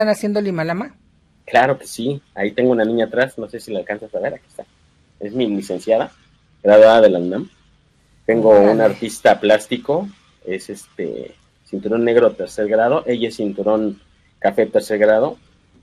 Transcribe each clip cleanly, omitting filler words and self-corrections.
haciendo Lima Lama? Claro que sí, ahí tengo una niña atrás, no sé si la alcanzas a ver, aquí está. Es mi licenciada, graduada de la UNAM. Tengo un Órale. artista plástico, es cinturón negro tercer grado, ella es cinturón café tercer grado,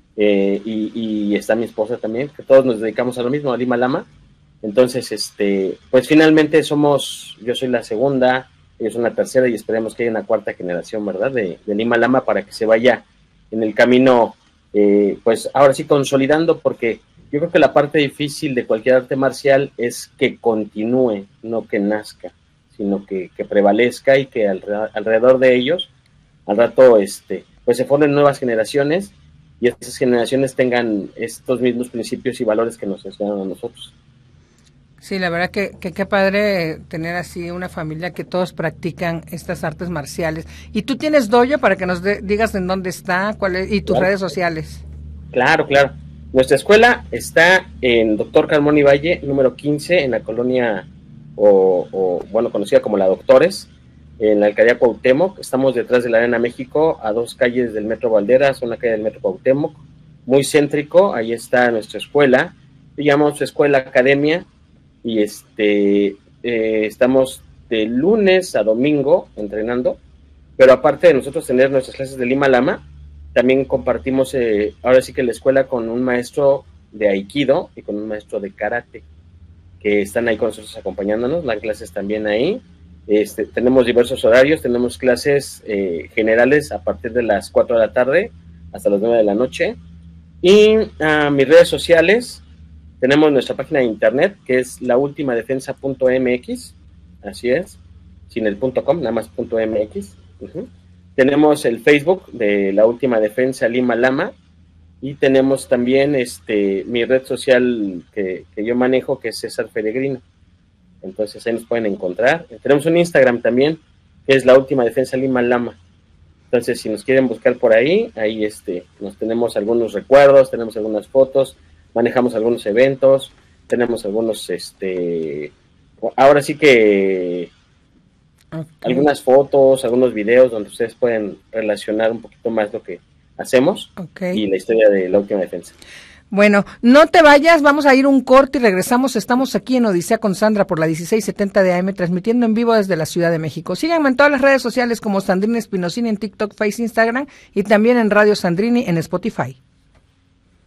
y está mi esposa también, que todos nos dedicamos a lo mismo, a Lima Lama. Entonces, pues finalmente yo soy la segunda, ellos son la tercera y esperemos que haya una cuarta generación, ¿verdad? De Lima Lama para que se vaya en el camino, pues ahora sí consolidando, porque yo creo que la parte difícil de cualquier arte marcial es que continúe, no que nazca, sino que prevalezca y que alrededor de ellos, al rato, pues se formen nuevas generaciones y esas generaciones tengan estos mismos principios y valores que nos enseñaron a nosotros. Sí, la verdad que qué padre tener así una familia que todos practican estas artes marciales. ¿Y tú tienes dojo para que nos digas en dónde está, cuál es, y tus Claro, redes sociales? claro, claro. Nuestra escuela está en Doctor Carmón y Valle, número 15, en la colonia, bueno, conocida como la Doctores, en la alcaldía Cuauhtémoc. Estamos detrás de la Arena México, a 2 calles del Metro Valderas, una calle del Metro Cuauhtémoc, muy céntrico. Ahí está nuestra escuela, se llama Escuela Academia, y estamos de lunes a domingo entrenando, pero aparte de nosotros tener nuestras clases de Lima Lama, también compartimos, ahora sí que la escuela, con un maestro de Aikido y con un maestro de Karate, que están ahí con nosotros acompañándonos, dan clases también ahí. Tenemos diversos horarios, tenemos clases generales a partir de las 4 de la tarde hasta las 9 de la noche. Y mis redes sociales, tenemos nuestra página de internet, que es laultimadefensa.mx, así es, sin el .com, nada más .mx. Tenemos el Facebook de La Última Defensa Lima Lama, y tenemos también mi red social que yo manejo, que es César Peregrino. Entonces ahí nos pueden encontrar. Tenemos un Instagram también, que es La Última Defensa Lima Lama. Entonces, si nos quieren buscar por ahí, nos tenemos algunos recuerdos, tenemos algunas fotos, manejamos algunos eventos, tenemos algunos, ahora sí que Okay, algunas fotos, algunos videos donde ustedes pueden relacionar un poquito más lo que hacemos okay. y la historia de La Última Defensa. Bueno, no te vayas, vamos a ir un corte y regresamos. Estamos aquí en Odisea con Sandra por la 1670 de AM, transmitiendo en vivo desde la Ciudad de México. Síganme en todas las redes sociales como Sandrine Espinosini en TikTok, Face, Instagram y también en Radio Sandrini en Spotify.